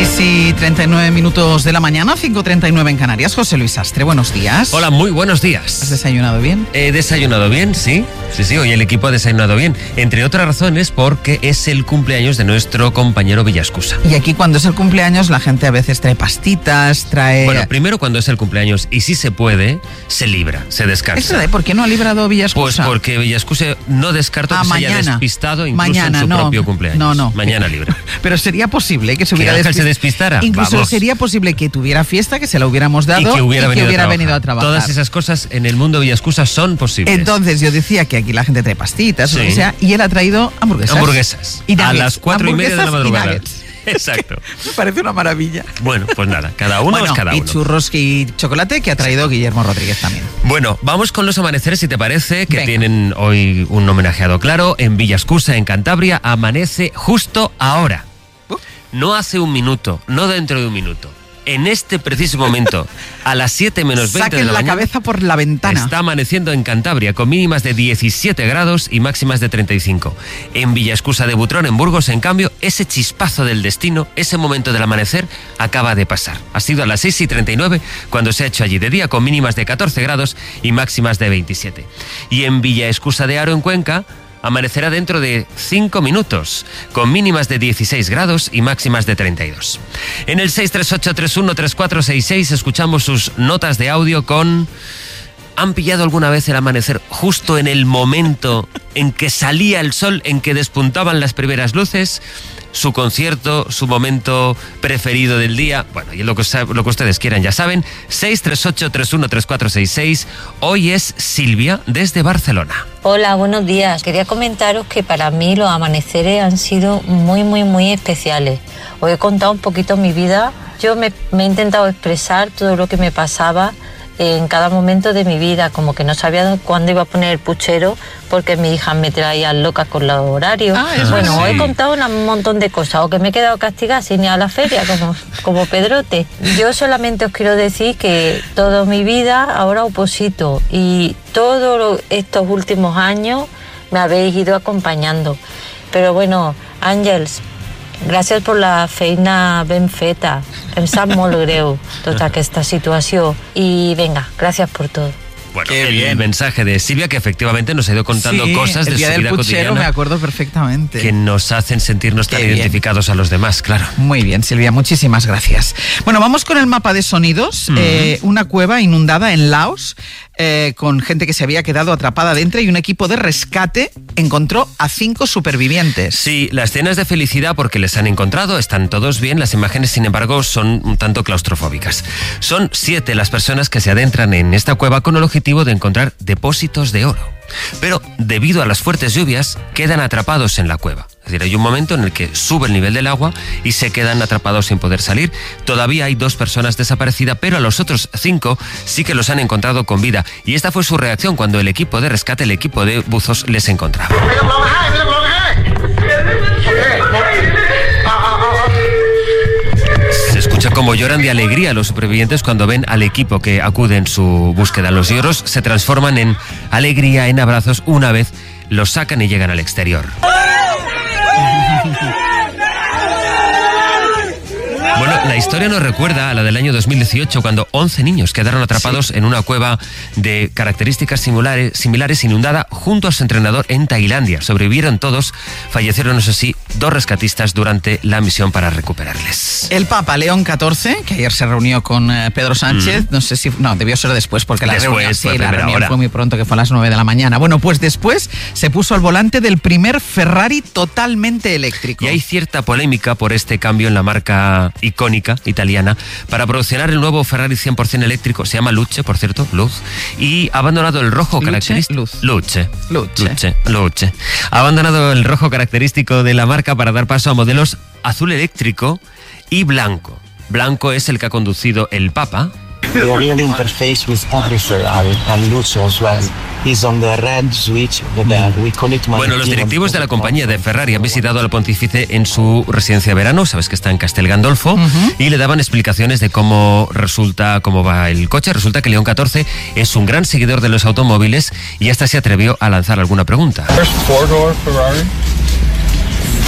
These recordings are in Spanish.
6:39 de la mañana, 5:39 en Canarias. José Luis Astre, buenos días. Hola, muy buenos días. ¿Has desayunado bien? He desayunado bien, sí. Sí, hoy el equipo ha desayunado bien. Entre otras razones porque es el cumpleaños de nuestro compañero Villascusa. Y aquí cuando es el cumpleaños la gente a veces trae pastitas, trae... Bueno, primero cuando es el cumpleaños y si se puede, se libra, se descansa. ¿Por qué no ha librado Villascusa? Pues porque Villascusa no descarto que se haya despistado incluso en su propio cumpleaños. No. Mañana libre. Pero sería posible que se hubiera se despistara. Incluso Vamos. Sería posible que tuviera fiesta, que se la hubiéramos dado y que hubiera venido a trabajar. Todas esas cosas en el mundo Villascusa son posibles. Entonces yo decía que aquí la gente trae pastitas, sí, o lo que sea, y él ha traído hamburguesas. Y nuggets, a las 4:30 de la madrugada. Exacto. Me parece una maravilla. Bueno, pues nada, cada uno es cada uno. Y churros y chocolate que ha traído Guillermo Rodríguez también. Bueno, vamos con los amaneceres, si te parece, que tienen hoy un homenajeado claro. En Villascusa, en Cantabria, amanece justo ahora. No hace un minuto, no dentro de un minuto. En este preciso momento, a las 7 menos 20 de la mañana, la cabeza por la ventana. Está amaneciendo en Cantabria, con mínimas de 17 grados y máximas de 35. En Villascusa de Butrón, en Burgos, en cambio, ese chispazo del destino, ese momento del amanecer, acaba de pasar. Ha sido a las 6:39 cuando se ha hecho allí de día, con mínimas de 14 grados y máximas de 27. Y en Villaescusa de Haro, en Cuenca, amanecerá dentro de 5 minutos, con mínimas de 16 grados y máximas de 32. En el 638313466 escuchamos sus notas de audio con... ¿Han pillado alguna vez el amanecer justo en el momento en que salía el sol, en que despuntaban las primeras luces? Su concierto, su momento preferido del día. Bueno, y lo que ustedes quieran, ya saben. 638313466. Hoy es Silvia desde Barcelona. Hola, buenos días. Quería comentaros que para mí los amaneceres han sido muy especiales. Os he contado un poquito mi vida. Yo me he intentado expresar todo lo que me pasaba en cada momento de mi vida, como que no sabía cuándo iba a poner el puchero porque mis hijas me traían loca con los horarios. Bueno, sí. Os he contado un montón de cosas, o que me he quedado castigada sin ir a la feria, como Pedrote. Yo solamente os quiero decir que toda mi vida ahora oposito, y todos estos últimos años me habéis ido acompañando. Pero bueno, Àngels, gràcies per la feina ben feta. Em sap molt greu tota aquesta situació. Y venga, gracias por todo. Bueno, el mensaje de Silvia, que efectivamente nos ha ido contando cosas de su vida cotidiana. Me acuerdo perfectamente. Que nos hacen sentirnos tan identificados a los demás, claro. Muy bien, Silvia, muchísimas gracias. Bueno, vamos con el mapa de sonidos. Una cueva inundada en Laos, con gente que se había quedado atrapada dentro, y un equipo de rescate encontró a 5 supervivientes. Sí, la escena es de felicidad porque les han encontrado, están todos bien. Las imágenes, sin embargo, son un tanto claustrofóbicas. Son 7 las personas que se adentran en esta cueva con el objetivo de encontrar depósitos de oro. Pero debido a las fuertes lluvias, quedan atrapados en la cueva. Es decir, hay un momento en el que sube el nivel del agua y se quedan atrapados sin poder salir. Todavía hay 2 personas desaparecidas, pero a los otros 5 sí que los han encontrado con vida. Y esta fue su reacción cuando el equipo de rescate, el equipo de buzos, les encontraba. Se escucha como lloran de alegría los supervivientes cuando ven al equipo que acude en su búsqueda. Los lloros se transforman en alegría, en abrazos, una vez los sacan y llegan al exterior. Bueno, la historia nos recuerda a la del año 2018, cuando 11 niños quedaron atrapados en una cueva de características similares inundada junto a su entrenador en Tailandia. Sobrevivieron todos, fallecieron, eso sí, 2 rescatistas durante la misión para recuperarles. El Papa León XIV, que ayer se reunió con Pedro Sánchez, no sé si... No, debió ser después, porque la reunión fue muy pronto, que fue a las 9 de la mañana. Bueno, pues después se puso al volante del primer Ferrari totalmente eléctrico. Y hay cierta polémica por este cambio en la marca icónica italiana para promocionar el nuevo Ferrari 100% eléctrico. Se llama Luce, por cierto, Luz, y ha abandonado el rojo característico. Luce. Ha abandonado el rojo característico de la marca para dar paso a modelos azul eléctrico y blanco. Blanco es el que ha conducido el Papa. The real interface with every Ferrari and Luce as well is on the red switch there. We call it. Bueno, los directivos de la compañía de Ferrari han visitado al pontífice en su residencia de verano, sabes que está en Castel Gandolfo, y le daban explicaciones de cómo va el coche. Resulta que León XIV es un gran seguidor de los automóviles y hasta se atrevió a lanzar alguna pregunta. First four-door Ferrari.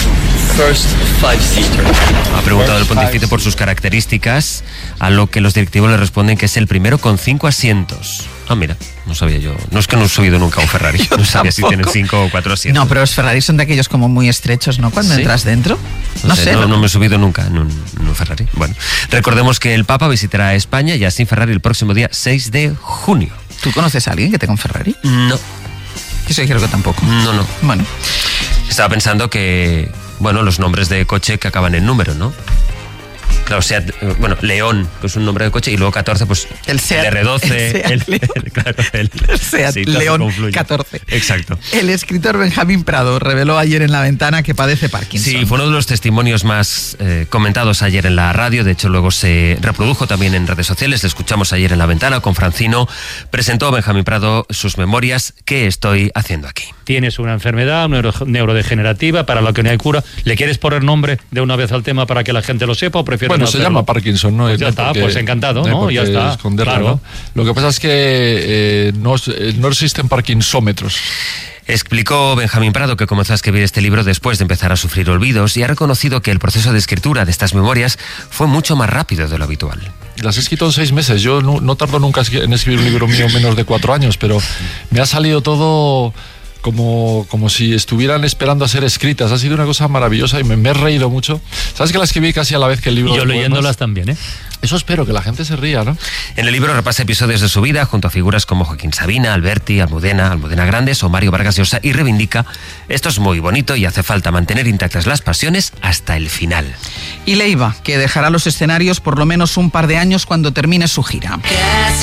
Ha preguntado el pontífice por sus características, a lo que los directivos le responden que es el primero con 5 asientos. Ah, mira, no sabía yo. No es que no he subido nunca a un Ferrari. No sabía si tienen 5 o 4 asientos. No, pero los Ferrari son de aquellos como muy estrechos, ¿no? Cuando entras dentro. No sé. No me he subido nunca en un Ferrari. Bueno, recordemos que el Papa visitará España ya sin Ferrari el próximo día 6 de junio. ¿Tú conoces a alguien que tenga un Ferrari? No. Eso creo que tampoco. No. Bueno. Estaba pensando que, bueno, los nombres de coche que acaban en número, ¿no? Claro, Seat, bueno, León, que es un nombre de coche, y luego 14, pues el Seat, R12, el Seat sí, León 14. Exacto. El escritor Benjamín Prado reveló ayer en La Ventana que padece Parkinson. Sí, fue uno de los testimonios más comentados ayer en la radio, de hecho luego se reprodujo también en redes sociales, le escuchamos ayer en La Ventana con Francino, presentó Benjamín Prado sus memorias. ¿Qué estoy haciendo aquí? Tienes una enfermedad neurodegenerativa para la que no hay cura. ¿Le quieres poner nombre de una vez al tema para que la gente lo sepa o prefieres? Bueno, se llama Parkinson, ¿no? Pues ya está, pues encantado, ¿no? Ya está. Claro. ¿No? Lo que pasa es que no existen parkinsómetros. Explicó Benjamín Prado que comenzó a escribir este libro después de empezar a sufrir olvidos y ha reconocido que el proceso de escritura de estas memorias fue mucho más rápido de lo habitual. Las he escrito en 6 meses. Yo no tardo nunca en escribir un libro mío menos de 4 años, pero me ha salido todo como si estuvieran esperando a ser escritas. Ha sido una cosa maravillosa y me he reído mucho. ¿Sabes que la escribí casi a la vez que el libro? Y yo leyéndolas también, ¿eh? Eso espero, que la gente se ría, ¿no? En el libro repasa episodios de su vida junto a figuras como Joaquín Sabina, Alberti, Almudena Grandes o Mario Vargas Llosa y reivindica: esto es muy bonito y hace falta mantener intactas las pasiones hasta el final. Y Leiva, que dejará los escenarios por lo menos un par de años cuando termine su gira.